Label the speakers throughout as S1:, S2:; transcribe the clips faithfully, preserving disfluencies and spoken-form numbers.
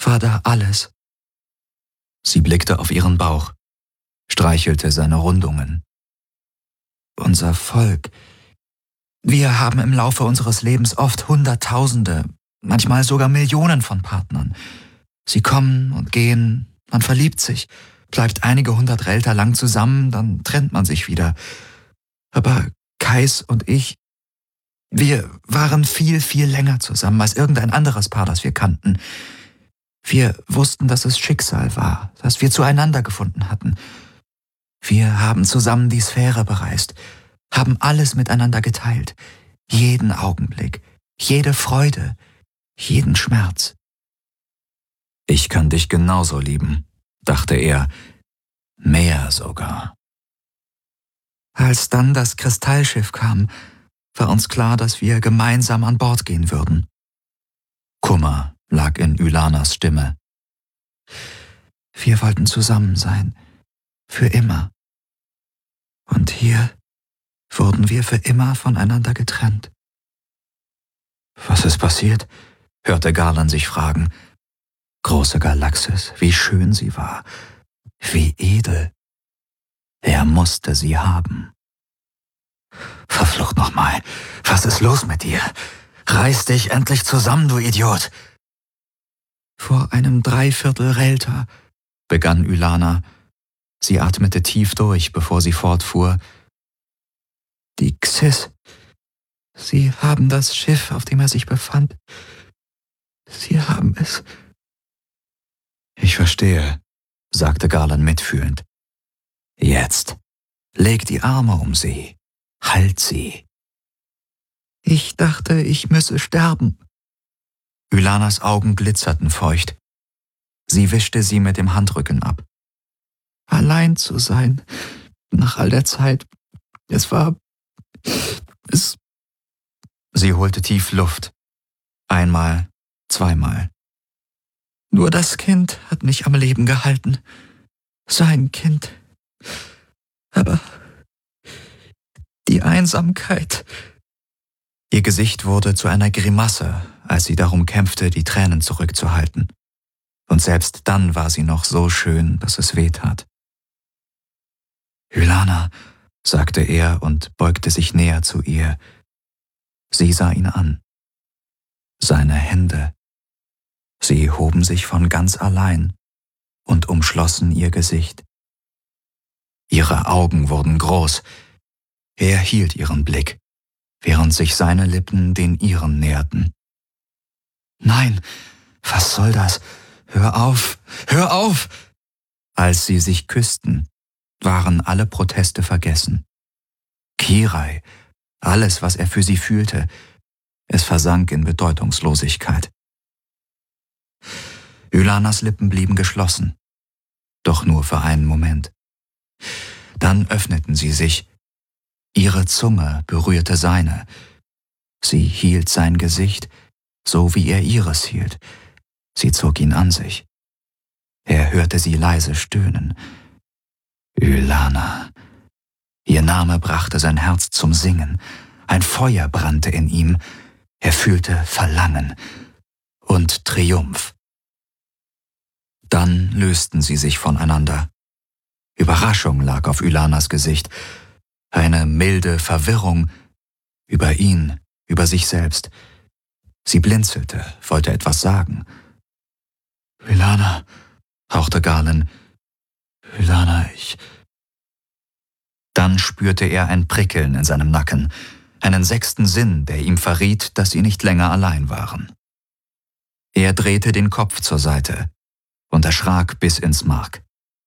S1: war da alles. Sie blickte auf ihren Bauch, streichelte seine Rundungen. Unser Volk. Wir haben im Laufe unseres Lebens oft Hunderttausende, manchmal sogar Millionen von Partnern. Sie kommen und gehen, man verliebt sich, bleibt einige hundert Relter lang zusammen, dann trennt man sich wieder. Aber Kais und ich, wir waren viel, viel länger zusammen als irgendein anderes Paar, das wir kannten. Wir wussten, dass es Schicksal war, dass wir zueinander gefunden hatten. Wir haben zusammen die Sphäre bereist, haben alles miteinander geteilt, jeden Augenblick, jede Freude, jeden Schmerz. Ich kann dich genauso lieben, dachte er, mehr sogar. Als dann das Kristallschiff kam, war uns klar, dass wir gemeinsam an Bord gehen würden. Kummer lag in Ylanas Stimme. Wir wollten zusammen sein, für immer. Und hier wurden wir für immer voneinander getrennt. Was ist passiert? Hörte Garland sich fragen. Große Galaxis, wie schön sie war, wie edel. Er musste sie haben. Verflucht nochmal, was ist los mit dir? Reiß dich endlich zusammen, du Idiot! Vor einem Dreiviertel Relter, begann Ylana. Sie atmete tief durch, bevor sie fortfuhr. Die Xys, sie haben das Schiff, auf dem er sich befand. Sie haben es. Ich verstehe, sagte Garland mitfühlend. Jetzt, leg die Arme um sie, halt sie. Ich dachte, ich müsse sterben. Ylanas Augen glitzerten feucht. Sie wischte sie mit dem Handrücken ab. Allein zu sein, nach all der Zeit, es war... es... Sie holte tief Luft. Einmal, zweimal. Nur das Kind hat mich am Leben gehalten. Sein Kind. Aber die Einsamkeit... Ihr Gesicht wurde zu einer Grimasse, als sie darum kämpfte, die Tränen zurückzuhalten. Und selbst dann war sie noch so schön, dass es weh tat. Ylana, sagte er und beugte sich näher zu ihr. Sie sah ihn an. Seine Hände. Sie hoben sich von ganz allein und umschlossen ihr Gesicht. Ihre Augen wurden groß. Er hielt ihren Blick, während sich seine Lippen den ihren näherten. Nein, was soll das? Hör auf, hör auf! Als sie sich küssten, waren alle Proteste vergessen. Kirai, alles, was er für sie fühlte, es versank in Bedeutungslosigkeit. Ylanas Lippen blieben geschlossen, doch nur für einen Moment. Dann öffneten sie sich. Ihre Zunge berührte seine. Sie hielt sein Gesicht, so wie er ihres hielt. Sie zog ihn an sich. Er hörte sie leise stöhnen. Ylana. Ihr Name brachte sein Herz zum Singen. Ein Feuer brannte in ihm. Er fühlte Verlangen und Triumph. Dann lösten sie sich voneinander. Überraschung lag auf Ylanas Gesicht. Eine milde Verwirrung über ihn, über sich selbst. Sie blinzelte, wollte etwas sagen. Ylana, hauchte Garland. Ylana, ich... Dann spürte er ein Prickeln in seinem Nacken, einen sechsten Sinn, der ihm verriet, dass sie nicht länger allein waren. Er drehte den Kopf zur Seite und erschrak bis ins Mark.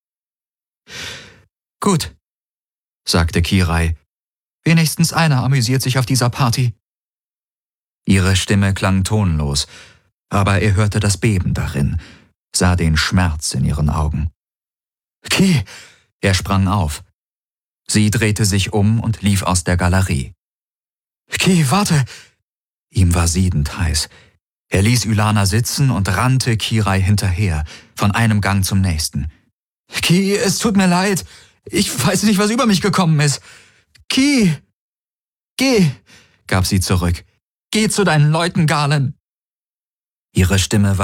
S1: Gut, sagte Kirai. Wenigstens einer amüsiert sich auf dieser Party. Ihre Stimme klang tonlos, aber er hörte das Beben darin, sah den Schmerz in ihren Augen. Ki! Er sprang auf. Sie drehte sich um und lief aus der Galerie. Ki, warte! Ihm war siedend heiß. Er ließ Ylana sitzen und rannte Kirai hinterher, von einem Gang zum nächsten. Ki, es tut mir leid. Ich weiß nicht, was über mich gekommen ist. Ki! Geh! Gab sie zurück. Geh zu deinen Leuten, Garland! Ihre Stimme war